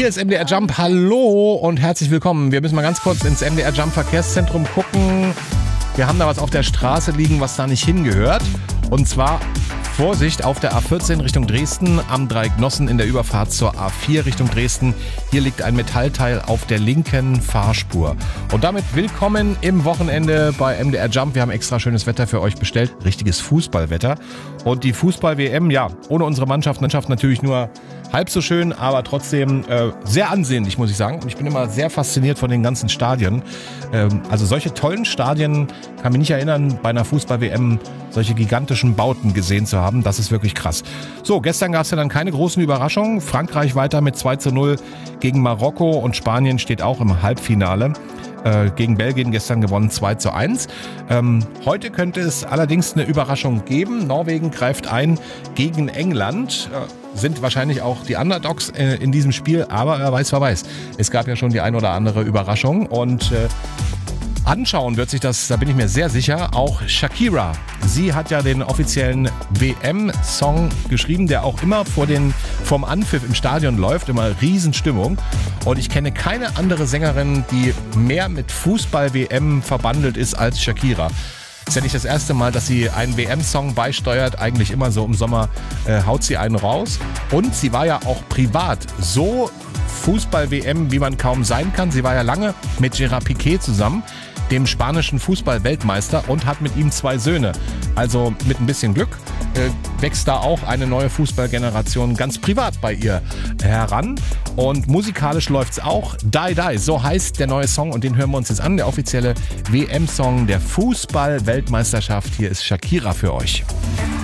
Hier ist MDR Jump. Hallo und herzlich willkommen. Wir müssen mal ganz kurz ins MDR Jump Verkehrszentrum gucken. Wir haben da was auf der Straße liegen, was da nicht hingehört. Und zwar Vorsicht auf der A14 Richtung Dresden, am Dreieck Nossen in der Überfahrt zur A4 Richtung Dresden. Hier liegt ein Metallteil auf der linken Fahrspur. Und damit willkommen im Wochenende bei MDR Jump. Wir haben extra schönes Wetter für euch bestellt. Richtiges Fußballwetter. Und die Fußball-WM, ja, ohne unsere Mannschaft natürlich nur halb so schön, aber trotzdem sehr ansehnlich, muss ich sagen. Und ich bin immer sehr fasziniert von den ganzen Stadien. Also solche tollen Stadien, kann mich nicht erinnern, bei einer Fußball-WM solche gigantischen Bauten gesehen zu haben. Das ist wirklich krass. So, gestern gab es ja dann keine großen Überraschungen. Frankreich weiter mit 2:0 gegen Marokko und Spanien steht auch im Halbfinale. Gegen Belgien gestern gewonnen 2:1. Heute könnte es allerdings eine Überraschung geben. Norwegen greift ein gegen England. Sind wahrscheinlich auch die Underdogs in diesem Spiel, aber wer weiß. Es gab ja schon die ein oder andere Überraschung und anschauen wird sich das, da bin ich mir sehr sicher, auch Shakira. Sie hat ja den offiziellen WM-Song geschrieben, der auch immer vorm Anpfiff im Stadion läuft, immer Riesenstimmung. Und ich kenne keine andere Sängerin, die mehr mit Fußball-WM verbandelt ist als Shakira. Ist ja nicht das erste Mal, dass sie einen WM-Song beisteuert. Eigentlich immer so im Sommer haut sie einen raus. Und sie war ja auch privat so Fußball-WM, wie man kaum sein kann. Sie war ja lange mit Gerard Piqué zusammen, dem spanischen Fußball-Weltmeister, und hat mit ihm 2 Söhne. Also mit ein bisschen Glück wächst da auch eine neue Fußballgeneration ganz privat bei ihr heran. Und musikalisch läuft's auch. Die Die, so heißt der neue Song und den hören wir uns jetzt an. Der offizielle WM-Song der Fußball-Weltmeisterschaft. Hier ist Shakira für euch.